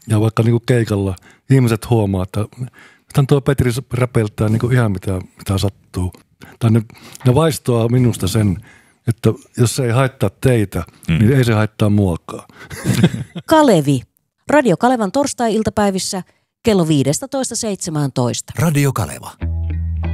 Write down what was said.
Ja vaikka niin kuin keikalla ihmiset huomaa, että tuo Petri räpeltää niin kuin ihan mitä sattuu. Tai ne vaistoaa minusta sen, että jos se ei haittaa teitä, niin ei se haittaa muakaan. Kalevi. Radio Kalevan torstai-iltapäivissä kello 15.17. Radio Kaleva.